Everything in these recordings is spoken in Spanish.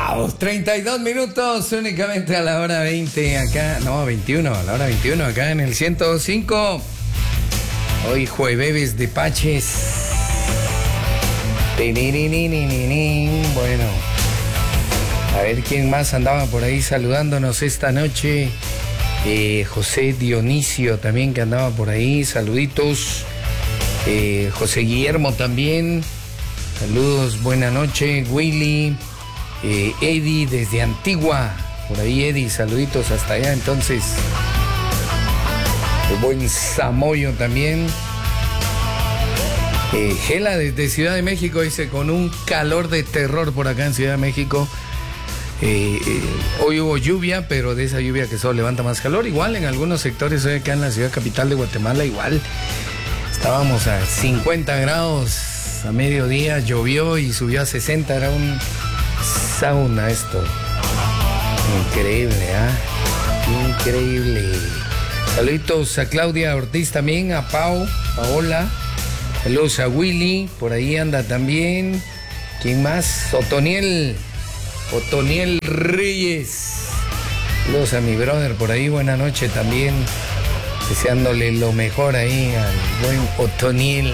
Wow, 32 minutos únicamente a la hora 20 acá, no, 21, a la hora 21 acá en el 105. Hoy jueves de Paches. Bueno, a ver quién más andaba por ahí saludándonos esta noche. José Dionisio también que andaba por ahí, saluditos. José Guillermo también, saludos, buena noche. Willy, Eddie desde Antigua, por ahí Eddie, saluditos hasta allá entonces. El buen Samoyo también. Gela desde Ciudad de México dice, con un calor de terror por acá en Ciudad de México. Hoy hubo lluvia, pero de esa lluvia que solo levanta más calor. Igual en algunos sectores hoy acá en la ciudad capital de Guatemala, igual estábamos a 50 grados a mediodía, llovió y subió a 60, era un sauna esto. Increíble, increíble. Saluditos a Claudia Ortiz también, a Paola. Saludos a Willy, por ahí anda también. ¿Quién más? Otoniel Reyes. Saludos a mi brother por ahí, buena noche también. Deseándole lo mejor ahí al buen Otoniel.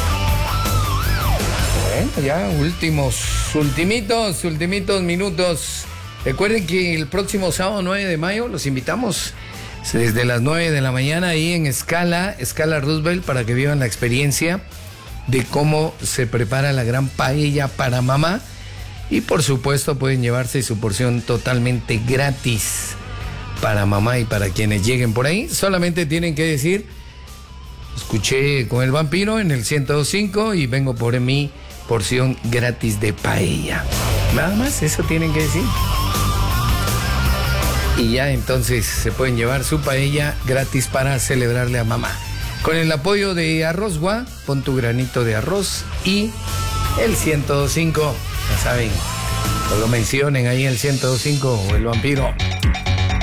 Bueno, ya ultimitos minutos. Recuerden que el próximo sábado 9 de mayo los invitamos desde las 9 de la mañana ahí en Escala Roosevelt, para que vivan la experiencia de cómo se prepara la gran paella para mamá. Y por supuesto pueden llevarse su porción totalmente gratis para mamá y para quienes lleguen por ahí. Solamente tienen que decir, escuché con el vampiro en el 105 y vengo por mi porción gratis de paella. Nada más, eso tienen que decir. Y ya entonces se pueden llevar su paella gratis para celebrarle a mamá. Con el apoyo de Arroz Gua, pon tu granito de arroz y el 105, ya saben, no lo mencionen ahí el 105 o el vampiro.